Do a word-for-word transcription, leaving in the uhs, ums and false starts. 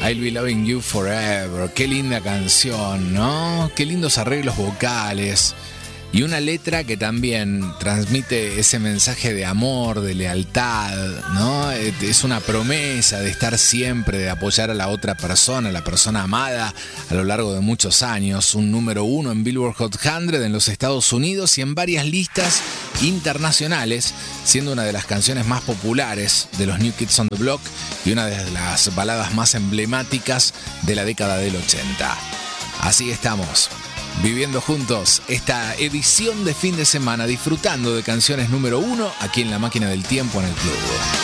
I'll Be Loving You Forever. Qué linda canción, ¿no? Qué lindos arreglos vocales. Y una letra que también transmite ese mensaje de amor, de lealtad, ¿no? Es una promesa de estar siempre, de apoyar a la otra persona, a la persona amada, a lo largo de muchos años. Un número uno en Billboard Hot cien en los Estados Unidos y en varias listas internacionales, siendo una de las canciones más populares de los New Kids on the Block y una de las baladas más emblemáticas de la década del ochenta. Así estamos, viviendo juntos esta edición de fin de semana, disfrutando de canciones número uno aquí en La Máquina del Tiempo en el Club.